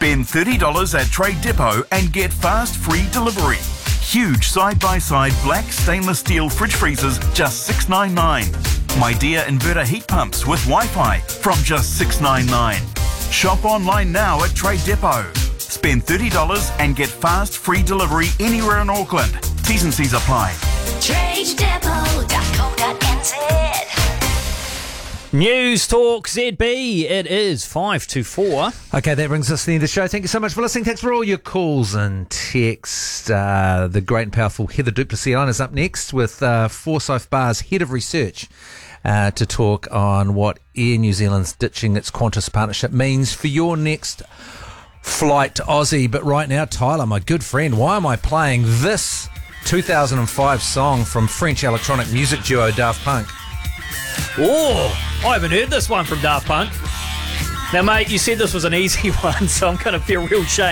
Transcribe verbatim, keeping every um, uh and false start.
Spend thirty dollars at Trade Depot and get fast free delivery. Huge side-by-side black stainless steel fridge freezers, just six dollars ninety-nine. My Dear inverter heat pumps with Wi-Fi from just six dollars ninety-nine. Shop online now at Trade Depot. Spend thirty dollars and get fast free delivery anywhere in Auckland. T's and C's apply. trade depot dot co dot n z. News Talk Z B, it is five to four. Okay, that brings us to the end of the show. Thank you so much for listening. Thanks for all your calls and texts. Uh, the great and powerful Heather Duplessis is up next with uh, Forsyth Barr's Head of Research uh, to talk on what Air New Zealand's ditching its Qantas partnership means for your next flight to Aussie. But right now, Tyler, my good friend, why am I playing this two thousand five song from French electronic music duo Daft Punk? Oh, I haven't heard this one from Daft Punk. Now, mate, you said this was an easy one, so I'm going to feel real shame.